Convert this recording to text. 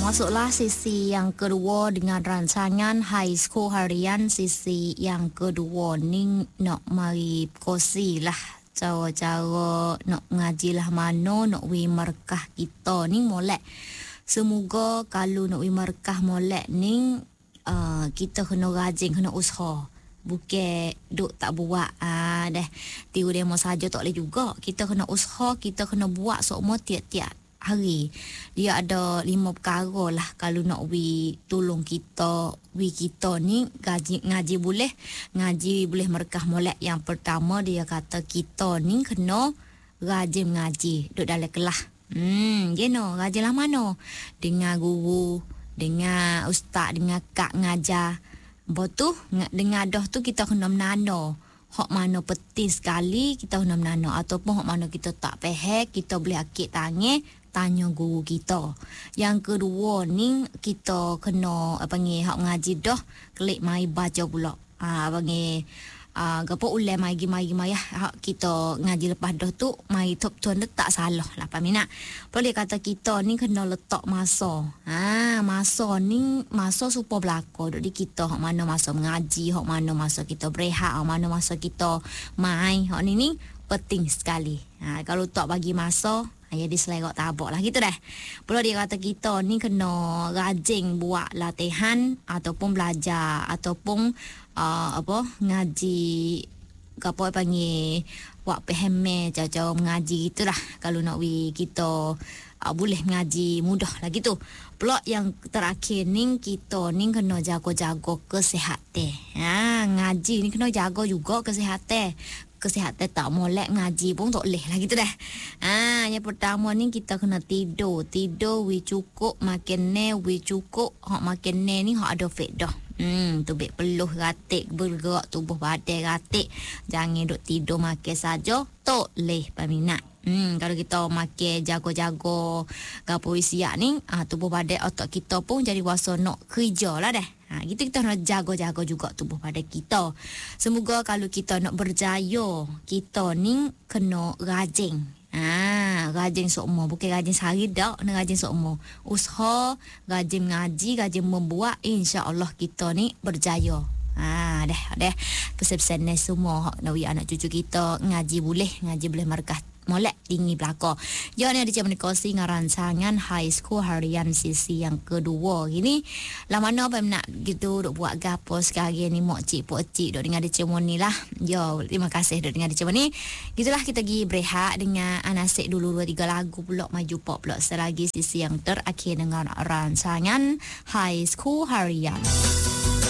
Masuklah sesi yang kedua dengan rancangan High School Harian. Sesi yang kedua ni nak mari kosi lah cara-cara nak ngaji lah mana nak wi markah kita ni molek. Semoga kalau nak wi markah molek ni kita kena rajin, kena usaha. Bukan duk tak buat dah tiru demo saja tak boleh juga. Kita kena usaha, kita kena buat semua tiap-tiap hari. Dia ada 5 perkara lah kalau nak wi tolong kita, wi kita ni ngaji boleh merkah molek. Yang pertama dia kata kita ni kena rajin ngaji duduk dalam kelas. Rajin lah mana? Dengan guru, dengan ustaz, dengan kak ngajar. Lepas tu dengan dah tu kita kena menano. Hak mana penting sekali kita kena menano, ataupun hak mana kita tak faham kita boleh akik tangan tanya guru kita. Yang kedua ni kita kena hak ngaji dah klik mai baca pula. Gapo ulai mai hak kita ngaji lepas dah tu mai top tuan tak salah lah paminat. Boleh kata kita ni kena letak masa. Masa ni masa supaya berlaku di kita. Hak mana masa mengaji, hak mana masa kita berehat, hak mana masa kita mai. Hak ni penting sekali. Kalau tak bagi masa jadi selerak tabak lah gitu dah. Pula dia kata kita ni kena rajin buat latihan ataupun belajar ataupun ngaji apa panggil buat paham cara mengaji gitulah. Kalau nak kita boleh mengaji mudah lah gitu. Pula yang terakhir ni kita ni kena jaga-jaga kesihatan. Ngaji ni kena jaga juga kesihatan. Kesihatan tak molek ngaji pun tak boleh lah gitu dah. Yang pertama ni kita kena tidur wi cukup, makan wi cukup. Hak makan ni hak ada faedah. Tubik peluh ratik, bergerak tubuh badan ratik. Jangan duk tidur makan saja, tak boleh peminat. Kalau kita makan jago-jago gapo siap ni, tubuh badan otak kita pun jadi wasa nak kerja lah dah. Gitu kita nak jaga-jaga juga tubuh badan kita. Semoga kalau kita nak berjaya, kita ni kena rajin. Rajin semua, bukan rajin sehari dak, nak rajin semua. Usaha, rajin ngaji, rajin membuat, insya-Allah kita ni berjaya. Dah kesepian semua nak anak cucu kita ngaji boleh markah molek tinggi belaka. Ya ni ada macam kosi dengan rancangan High School Harian sisi yang kedua. Gini lah mana apa nak gitu duk buat gapo sekarang ni mak cik pok cik duk dengar dia ni lah. Ya terima kasih duk dengar dia ni. Gitulah kita pergi berehat dengan anasik dulu 2-3 lagu pula maju pop pula selagi sisi yang terakhir dengan rancangan High School Harian.